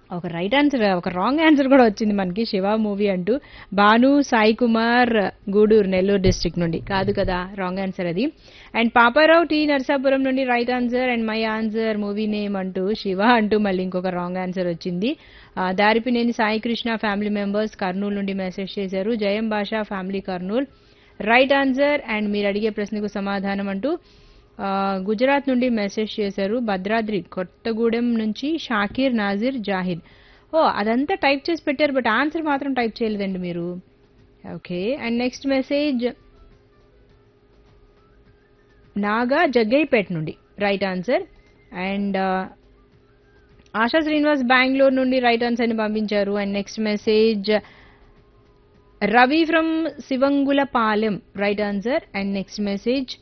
ఒక right answer ఒక wrong answer కూడా వచ్చింది మనకి శివ మూవీ అంటూ. భాను సాయి కుమార్ గూడూరు నెల్లూరు డిస్ట్రిక్ట్ నుండి కాదు కదా, రాంగ్ ఆన్సర్ అది. అండ్ పాపారావు టీ నర్సాపురం నుండి right answer. And my answer movie name అంటూ శివ అంటూ మళ్ళీ ఇంకొక రాంగ్ ఆన్సర్ వచ్చింది. దారిపినేని సాయి కృష్ణ ఫ్యామిలీ మెంబర్స్ కర్నూలు నుండి మెసేజ్ చేశారు. జయం భాషా family Kurnool right answer. And మీరు అడిగే ప్రశ్నకు సమాధానం అంటూ గుజరాత్ నుండి మెసేజ్ చేశారు. భద్రాద్రి కొత్తగూడెం నుంచి షాకీర్ నాజిర్ జాహిద్. ఓ అదంతా టైప్ చేసి పెట్టారు, బట్ ఆన్సర్ మాత్రం టైప్ చేయలేదండి మీరు. Okay. And next message Naga Jaggayyapeta నుండి right answer. And ASHA Srinivas Bengaluru నుండి రైట్ ఆన్సర్ ని పంపించారు. And next message Ravi from Sivangulapalem right answer. And next message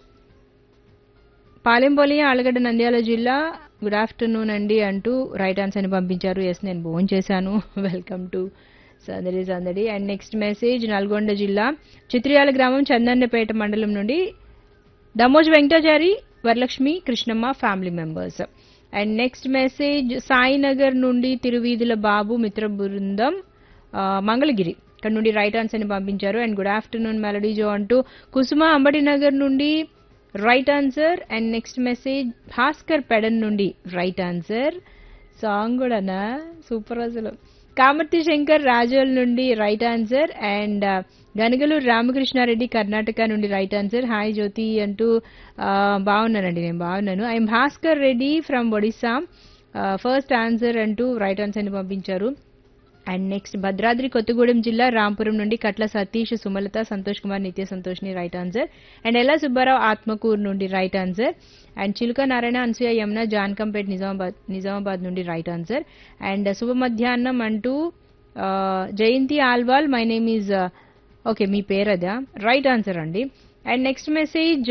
Palempalli Allagadda Nandyal జిల్లా గుడ్ ఆఫ్టర్నూన్ అండి అంటూ రైట్ ఆన్సర్ ని పంపించారు. ఎస్ నేను భోజనం చేశాను. వెల్కమ్ టు సందడి సందడి. అండ్ నెక్స్ట్ మెసేజ్ నల్గొండ జిల్లా చిత్రియాల గ్రామం చందన్నపేట మండలం నుండి దమోజ్ Venkatachari Varalakshmi Krishnamma family members. And next message Sainagar నుండి తిరువీధుల బాబు మిత్ర బృందం మంగళగిరి ఇక్కడ నుండి రైట్ ఆన్సర్ ని పంపించారు. అండ్ గుడ్ ఆఫ్టర్నూన్ మెలడీ జో అంటూ కుసుమ అంబటి నగర్ నుండి right answer. And next message Bhaskar Pedana నుండి రైట్ ఆన్సర్. సాంగ్ కూడానా సూపర్ అసలు. కామర్తి శంకర్ రాజోల్ నుండి right answer. And Ganagaluru Ramakrishna Reddy Karnataka నుండి రైట్ ఆన్సర్. హాయ్ జ్యోతి అంటూ బాగున్నానండి, నేను బాగున్నాను. I'm Bhaskar Reddy from Odisha first answer అంటూ రైట్ ఆన్సర్ ని పంపించారు. అండ్ నెక్స్ట్ భద్రాద్రి కొత్తగూడెం జిల్లా రాంపురం నుండి కట్ల సతీష్ సుమలత సంతోష్ కుమార్ నిత్య సంతోష్ ని రైట్ ఆన్సర్. అండ్ ఎల్లా సుబ్బారావు ఆత్మకూరు నుండి రైట్ ఆన్సర్. అండ్ చిలుక నారాయణ అనసూయ యమున జాన్కంపేట్ నిజామాబాద్ నుండి రైట్ ఆన్సర్. అండ్ శుభ మధ్యాహ్నం అంటూ జయంతి Alwal my name is okay మీ పేరు అదా రైట్ ఆన్సర్ అండి. And next message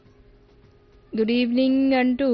good evening అంటూ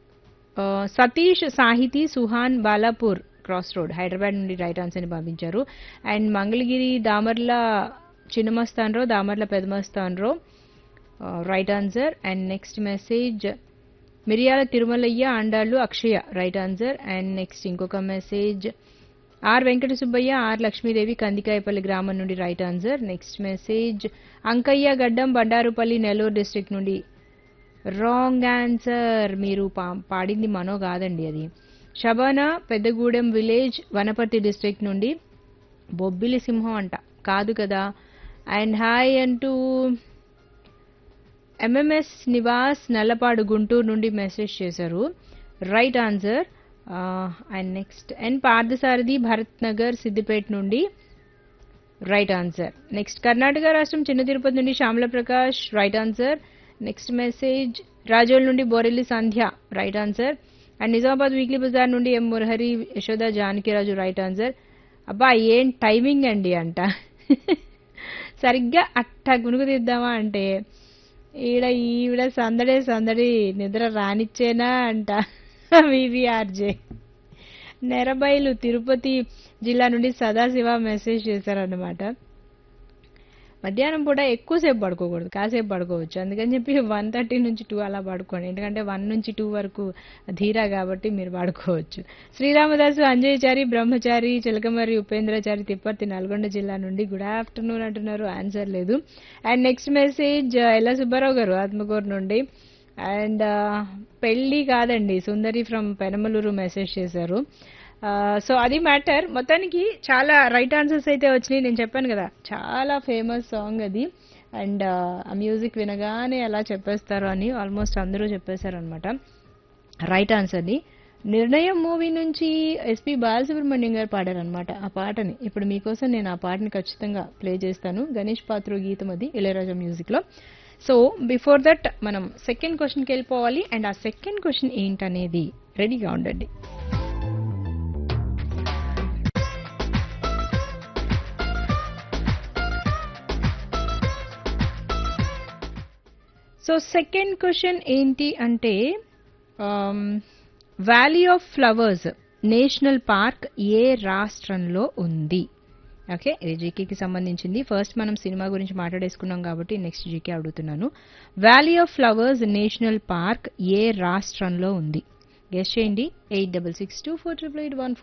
సతీష్ సాహితీ సుహాన్ బాలాపూర్ క్రాస్ రోడ్ హైదరాబాద్ నుండి రైట్ ఆన్సర్ ని పంపించారు. And Mangalagiri Damarla Chinnamastanrao Damarla Pedamastanrao right answer. And next message మిరియాల తిరుమలయ్య అండాళ్ళు అక్షయ రైట్ ఆన్సర్. అండ్ నెక్స్ట్ ఇంకొక message or Venkata Subbaiah are Lakshmidevi Kandikayapalli గ్రామం నుండి right answer. Next message Ankaiah గడ్డం బండారుపల్లి నెల్లూరు డిస్ట్రిక్ట్ నుండి రాంగ్ ఆన్సర్. మీరు పాడింది మనో కాదండి అది. షబానా పెద్దగూడెం విలేజ్ వనపర్తి డిస్ట్రిక్ట్ నుండి బొబ్బిలి సింహం అంట కాదు కదా. అండ్ హాయ్ అంటూ ఎంఎంఎస్ నివాస్ నల్లపాడు గుంటూరు నుండి మెసేజ్ చేశారు right answer. And next and Parthasarathi Bharat Nagar Siddipet నుండి రైట్ ఆన్సర్. నెక్స్ట్ కర్ణాటక రాష్ట్రం చిన్న తిరుపతి నుండి Shyamala Prakash right answer. Next message Razole నుండి బోరెల్లి సంధ్య right answer. And Nizamabad weekly Bazar నుండి ఎం మురహరి యశోద జానకిరాజు రైట్ ఆన్సర్. అబ్బా ఏం టైమింగ్ అండి అంట. సరిగ్గా అట్టా గునుగు తీద్దామా అంటే ఈవిడ సందడే సందడి నిద్ర రానిచ్చేనా అంట. వివిఆర్జే నెరబైలు తిరుపతి జిల్లా నుండి సదాశివ మెసేజ్ చేశారన్నమాట. మధ్యాహ్నం పూట ఎక్కువసేపు పడుకోకూడదు, కాసేపు పడుకోవచ్చు. అందుకని చెప్పి 1:30 నుంచి 2 అలా పడుకోండి. ఎందుకంటే 1 నుంచి 2 వరకు ధీరా కాబట్టి మీరు పడుకోవచ్చు. శ్రీరామదాసు అంజయ్యచారి బ్రహ్మచారి చిలకమర్రి ఉపేంద్రచారి తిప్పర్తి నల్గొండ జిల్లా నుండి గుడ్ ఆఫ్టర్నూన్ అంటున్నారు, ఆన్సర్ లేదు. అండ్ నెక్స్ట్ మెసేజ్ ఎల్లా సుబ్బారావు గారు ఆత్మకూరు నుండి. అండ్ పెళ్లి కాదండి సుందరి ఫ్రమ్ పెనమలూరు మెసేజ్ చేశారు. సో అది మ్యాటర్. మొత్తానికి చాలా రైట్ ఆన్సర్స్ అయితే వచ్చినాయి. నేను చెప్పాను కదా చాలా ఫేమస్ సాంగ్ అది. అండ్ ఆ మ్యూజిక్ వినగానే ఎలా చెప్పేస్తారు అని ఆల్మోస్ట్ అందరూ చెప్పేశారు అనమాట రైట్ ఆన్సర్ని. నిర్ణయం మూవీ నుంచి ఎస్పి బాలసుబ్రహ్మణ్యం గారు పాడారనమాట ఆ పాటని. ఇప్పుడు మీకోసం నేను ఆ పాటని ఖచ్చితంగా ప్లే చేస్తాను. గణేష్ పాత్ర గీతం అది ఇళయరాజా మ్యూజిక్లో. సో బిఫోర్ దట్ మనం సెకండ్ క్వశ్చన్కి వెళ్ళిపోవాలి. అండ్ ఆ సెకండ్ క్వశ్చన్ ఏంటనేది రెడీగా ఉండండి. సో సెకండ్ క్వశ్చన్ ఏంటి అంటే valley of flowers national park ఏ రాష్ట్రంలో ఉంది? ఓకే, ఇది జీకేకి సంబంధించింది. ఫస్ట్ మనం సినిమా గురించి మాట్లాడేసుకున్నాం కాబట్టి నెక్స్ట్ జీకే అడుగుతున్నాను. Valley of flowers national park ఏ రాష్ట్రంలో ఉంది? గెస్ చేయండి. 86624881